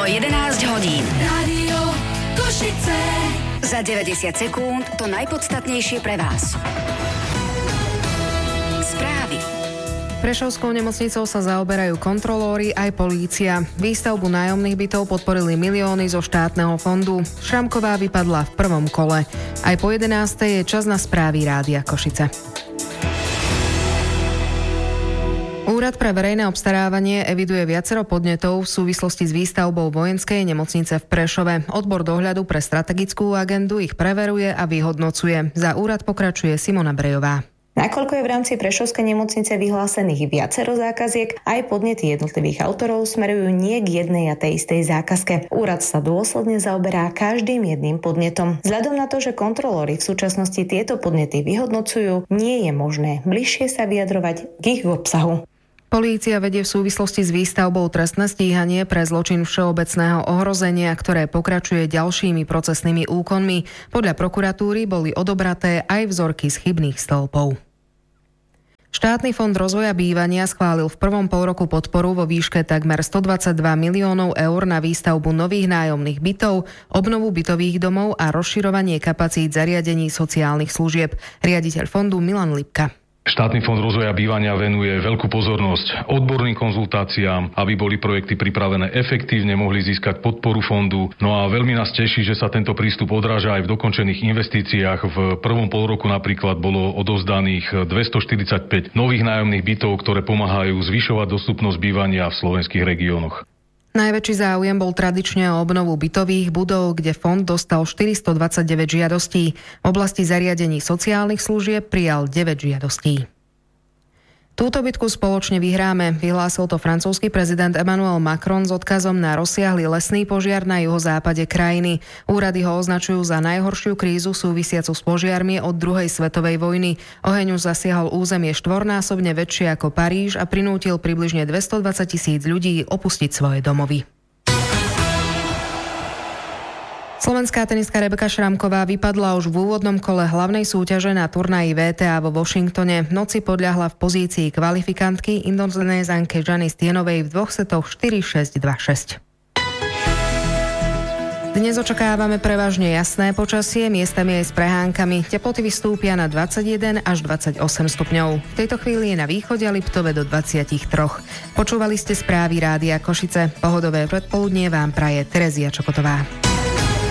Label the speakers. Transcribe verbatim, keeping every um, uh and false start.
Speaker 1: Bolo jedenásť hodín.
Speaker 2: Rádio Košice.
Speaker 1: Za deväťdesiat sekúnd to najpodstatnejšie pre vás. Správy.
Speaker 3: Prešovskou nemocnicou sa zaoberajú kontrolóri aj polícia. Výstavbu nájomných bytov podporili milióny zo štátneho fondu. Šramková vypadla v prvom kole. Aj po jedenástej je čas na správy Rádia Košice. Úrad pre verejné obstarávanie eviduje viacero podnetov v súvislosti s výstavbou vojenskej nemocnice v Prešove. Odbor dohľadu pre strategickú agendu ich preveruje a vyhodnocuje. Za úrad pokračuje Simona Brejová.
Speaker 4: Nakoľko je v rámci Prešovskej nemocnice vyhlásených viacero zákaziek, aj podnety jednotlivých autorov smerujú nie k jednej a tej istej zákazke. Úrad sa dôsledne zaoberá každým jedným podnetom. Vzhľadom na to, že kontrolóri v súčasnosti tieto podnety vyhodnocujú, nie je možné bližšie sa vyjadrovať k ich obsahu.
Speaker 3: Polícia vedie v súvislosti s výstavbou trestné stíhanie pre zločin všeobecného ohrozenia, ktoré pokračuje ďalšími procesnými úkonmi. Podľa prokuratúry boli odobraté aj vzorky z chybných stĺpov. Štátny fond rozvoja bývania schválil v prvom polroku podporu vo výške takmer stodvadsaťdva miliónov eur na výstavbu nových nájomných bytov, obnovu bytových domov a rozširovanie kapacít zariadení sociálnych služieb. Riaditeľ fondu Milan Lipka.
Speaker 5: Štátny fond rozvoja bývania venuje veľkú pozornosť odborným konzultáciám, aby boli projekty pripravené efektívne, mohli získať podporu fondu. No a veľmi nás teší, že sa tento prístup odráža aj v dokončených investíciách. V prvom polroku napríklad bolo odovzdaných dvestoštyridsaťpäť nových nájomných bytov, ktoré pomáhajú zvyšovať dostupnosť bývania v slovenských regiónoch.
Speaker 3: Najväčší záujem bol tradične o obnovu bytových budov, kde fond dostal štyristodvadsaťdeväť žiadostí. V oblasti zariadení sociálnych služieb prijal deväť žiadostí. Túto bitku spoločne vyhráme, vyhlásil to francúzsky prezident Emmanuel Macron s odkazom na rozsiahly lesný požiar na juhozápade krajiny. Úrady ho označujú za najhoršiu krízu súvisiacu s požiarmi od druhej svetovej vojny. Oheň už zasiahol územie štvornásobne väčšie ako Paríž a prinútil približne dvestodvadsať tisíc ľudí opustiť svoje domovy. Slovenská tenistka Rebeka Šramková vypadla už v úvodnom kole hlavnej súťaže na turnaji vé té á vo Washingtone. V noci podľahla v pozícii kvalifikantky Indonézanke Gianni Stienovej v dvoch setoch štyri šesť dva šesť. Dnes očakávame prevažne jasné počasie, miestami aj s prehánkami. Teploty vystúpia na dvadsaťjeden až dvadsaťosem stupňov. V tejto chvíli je na východe a Liptove do dvadsaťtri. Počúvali ste správy Rádia Košice. Pohodové predpoludnie vám praje Terezia Čokotová.